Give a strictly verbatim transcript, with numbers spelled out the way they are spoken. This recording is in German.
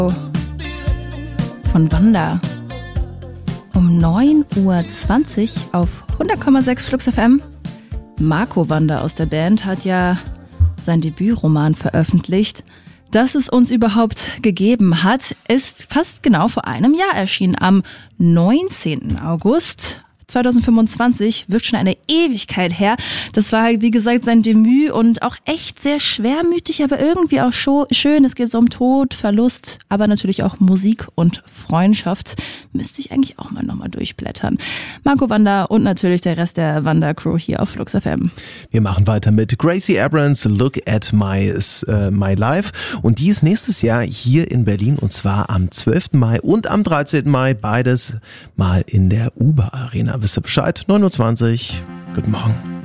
Von Wanda. Um neun Uhr zwanzig auf hundert Komma sechs Flux F M. Marco Wanda aus der Band hat ja sein Debütroman veröffentlicht. Dass es uns überhaupt gegeben hat, ist fast genau vor einem Jahr erschienen. Am neunzehnten August zweitausendfünfundzwanzig, wirkt schon eine Ewigkeit her. Das war halt, wie gesagt, sein Debüt und auch echt sehr schwermütig, aber irgendwie auch schön. Es geht so um Tod, Verlust, aber natürlich auch Musik und Freundschaft. Müsste ich eigentlich auch mal nochmal durchblättern. Marco Wanda und natürlich der Rest der Wanda-Crew hier auf Flux F M. Wir machen weiter mit Gracie Abrams, Look at My, uh, my Life. Und die ist nächstes Jahr hier in Berlin und zwar am zwölften Mai und am dreizehnten Mai. Beides mal in der Uber Arena. Wisst ihr Bescheid? neun Uhr zwanzig. Guten Morgen.